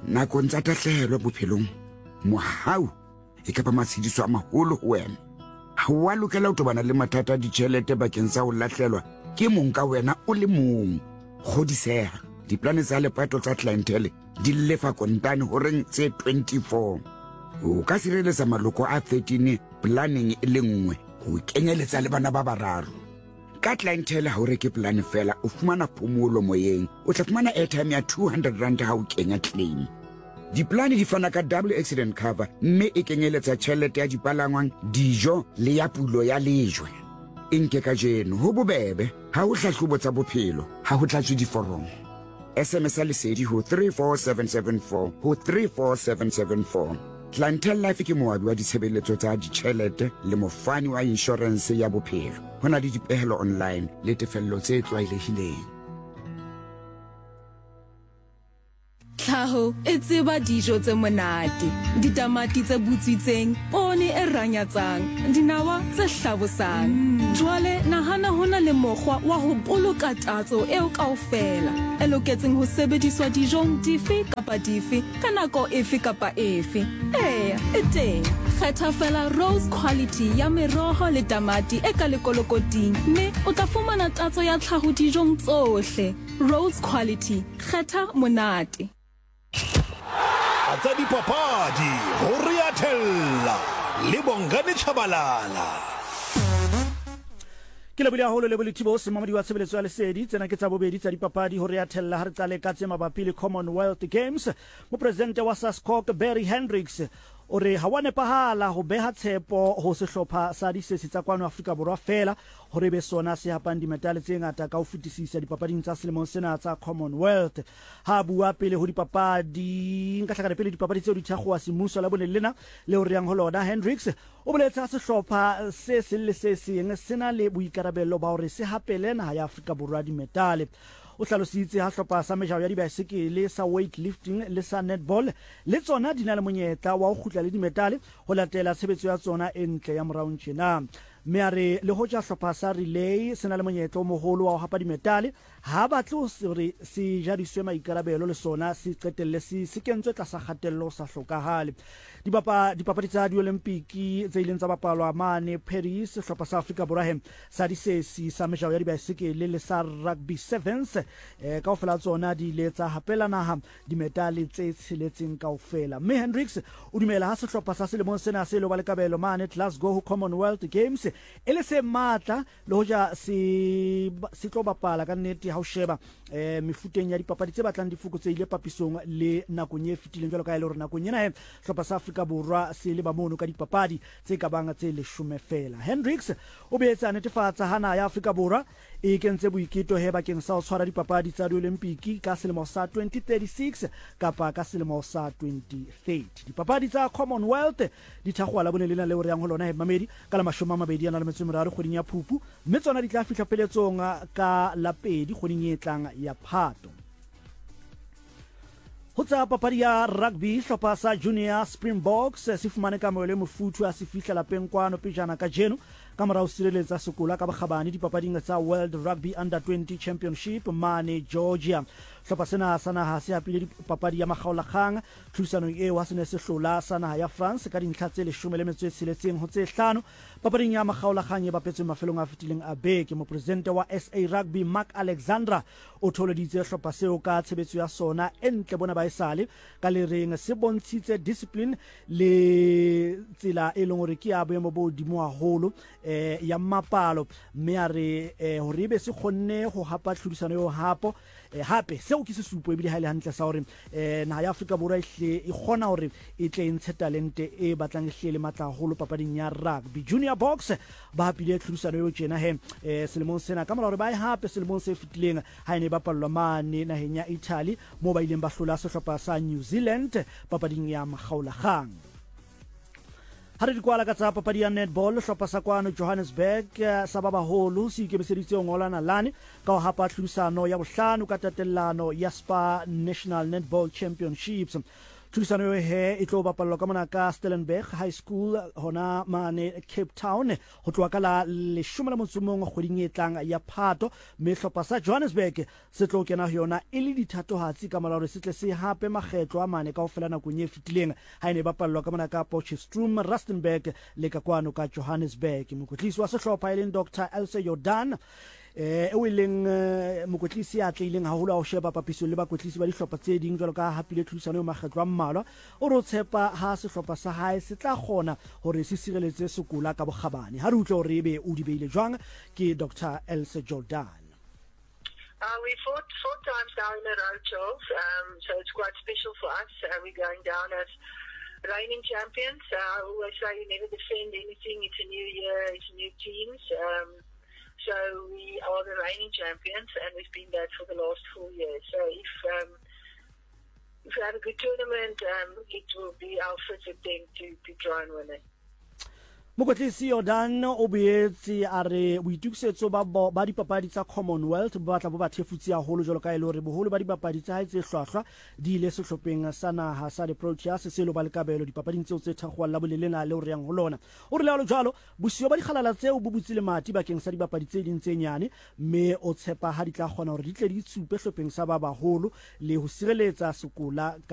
nakong tsa tahlehelo bophelong mohau e ka ba matshediso a maholo ho wena. Ha wa lokela ho tobana le mathata a ditjhelete bakeng sa ho lahlelwa ke mong ka wena o le mong. Kgodiseha, diplane tsa lepato tsa clientele di lefa kontane horeng tse 24. O ka sireletsa maloko a 13 planning e le nngwe ho kenyeletsa le bana ba bararo. Ka clientele ha o reke plan fela o fumana phomolo moyeng, o tla fumana airtime ya 200 rand ha o kenya claim. Diplane di fana ka double accident cover mme e kenyeletsa tjhelete ya dipalangwang, dijo le ya pulo ya lejwe. Nke ka jeno ho bobebe ha o hlahlobo tsa bophelo ha ho tlatswe diforomo. SMS lesedi ho 34774 ho 34774. Clientele Life ke moabi wa ditshebeletso tsa ditjhelete le mofani wa insurance ya bophelo. Hona le dipehelo online le tefello tse tlwaelehileng. Tlhaho e tseba dijo tse monate, ditamati tse butswitseng, poone e ranyatsang, dinawa tse hlabosang. Jwale nahana hona le mokgwa wa ho boloka tatso eo kaofela e loketseng ho sebediswa dijong dife kapa dife ka nako efe kapa efe. E teng. Kgetha fela Rose Quality ya meroho le tamati e ka lekolokoting mme o tla fumana tatso ya tlhaho dijong tsohle. Rose Quality, kgetha monate. Atsa dipapadi ho Riatella le Bongani Chabalala. Ke le bulia holo le bolitibo se mamadi wa tshebeletso ya lesedi tsena ke tsa bobedi tsa dipapadi ho Riatella ha re tsale ka tsema mabapi le Commonwealth Games. Mo president wa SASCOC Barry Hendricks o re ha wa nepahala ho beha tshepo ho sehlopha sa disesi tsa kwano Afrika Borwa fela hore be sona se hapang dimetale tse ngata ka ho fetisisa dipapading tsa selemong sena tsa Commonwealth. Ha bua pele ho dipapadi nka hlaka pele dipapadi tseo di thakgoa semmuso la bone lena le ho riang ho lona. Hendricks o boletsa sehlopha se le se seng sena le boikarabello ba hore se hapele naha ya Afrika Borwa dimetale. O hlalositse ha hlopha sa mejao ya dibaesekele sa weightlifting le sa netball le tsona di na le monyetla wa ho khutla le dimetale ho latela tshebetso ya tsona e ntle ya morao tjena. Mme a re le hoja hlopha sa relay se na le monyetla o moholo wa ho hapa dimetale ha batle hore se jadiswe maikarabelo le sona se qetelle se kentswe tlasa kgatello sa hlokahale. Dipapadi tsa di-Olympic tse ileng tsa bapalwa mane Paris, hlopha sa Afrika Borwa sa disesi sa mejao ya dibaesekele le sa rugby sevens kaofela tsona di ile tsa hapela naha dimetale tse tsheletseng kaofela. Mme Hendricks o dumela ha sehlopha sa selemong sena se lo ba le kabelo mane Glasgow Commonwealth Games e le se matla le hoja se tlo bapala ka nnete ha o sheba mefuteng ya dipapadi tse batlang difokotseile papisong le nakong e fetileng jwalo ka ile hore nakong ena hlopha sa Afrika Borwa se le ba mono ka dipapadi tse ka bang tse 10 fela. Hendricks o beetsa netefatsa hana ya Afrika Borwa e kentse boiketlo bakeng sa ho tshwara dipapadi tsa di-Olympic ka selemo sa 2036 kapa ka selemo sa 2030. Dipapadi tsa Commonwealth di thakgoa la bone lena le hore yang ho lona mamedi ka la 23 kgweding ya Phupu mme tsona di tla fihla peletsong ka la 2 kgweding e tlang ya Phato. Ho tsa papadi ya rugby hlopha sa Junior Springboks se fumane ka moelo mofuthu a se fihla lapeng kwano pejana ka jeno ka morao sireletsa sekola ka bokgabane dipapading tsa World Rugby Under 20 Championship mane Georgia. Hlopha sena sa naha se hapile dipapadi ya makgaolakgang thusanong eo ha se ne se hlola sa naha ya France ka dintlha tse 16 ho tse 5 papading ya makgaolakgang e bapetswe mafelong a fetileng a beke. Mopresidente wa SA Rugby Mark Alexandra o tholeditse hlopha seo ka tshebetso ya sona entle bona ba esale ka le reng se bontshitse discipline le tsela e leng hore ke ya boemo bo dimo haholo ya mapalo mme a re hore be se kgonne ho hapa tlhodisano yo hapo hape seo ke se supo ebile ha ile hantle sa hore naha ya Afrika Borwa e kgona hore e tle ntshe talente e batlang le matla haholo papading ya rugby. Junior Box ba hapile tlhodisano yo tjena selemong sena ka mora hore ba hape selemong se fetileng ha ene ba pallwa mane naheng ya Italy mo ba ileng ba hlola sehlopha sa New Zealand papading ya makgaolakgang. Ha re dikwala ka tsa papadi ya netball hlopha sa kwano Johannesburg sa ba baholo se ikemeseditse ho ngolana lane ka ho hapa tlhodisano ya bohlano ka tatellano ya Spa National Netball Championships. tlhodisano eo he e tlo bapallwa ka mona ka Stellenberg High School hona mane Cape Town ho tloha ka la 11 kgweding e tlang ya Phato, mme hlopha sa Johannesburg se tlo kena ho yona e le dithatohatsi ka molaore se tle se hape makgetlo a mane kaofela nakong e fetileng ha ene bapallwa ka mona ka Potchefstroom, Rustenburg le ka kwano ka Johannesburg. Mokotlisi wa sehlopha e leng Dr. Else Jordan e wileng mokotlisi a tlileng haholo a o sheba papisong le bakotlisi ba dihlopha tse ding jwalo ka hapile tlhodisano e makgetlo a mmalwa o re tshepa ha sehlopha sa hae se tla kgona hore se sireletse sekola ka bokgabane. Ha re utlwe hore ebe o di beile jwang ke Dr. Else Jordan. We fought 4 times now in a row, Charles, so it's quite special for us. We're going down as reigning champions. I always say you never defend anything. It's a new year, it's new teams. So we are the reigning champions, and we've been that for the last 4 years. So if we have a good tournament, it will be our first attempt to try and win it. Mokotlisi Jordan o boetse a re boitukisetso ba dipapadi tsa Commonwealth ba tla bo ba thefutsi haholo jalo ka ile hore boholo ba dipapadi tsa hae tse hlwahlwa di ile sehlopheng sa naha sa di-Proteas se lo ba le kabelo dipapading tseo tse thakgwa la bolelena le o re yang ho lona. O re le jalo bosio ba dikgalala tseo bo butsile mati bakeng sa dipapadi tse ding tse nyane, mme o tshepa ha di tla kgona hore di tle di tsupe hlopheng sa ba baholo le ho sireletsa sekola